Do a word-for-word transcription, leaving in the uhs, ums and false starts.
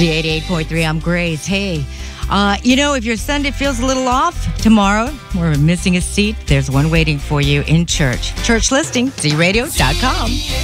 Z eighty-eight point three, I'm Grace. Hey, uh, you know, if your Sunday feels a little off, tomorrow we're missing a seat. There's one waiting for you in church. Church listing, z radio dot com.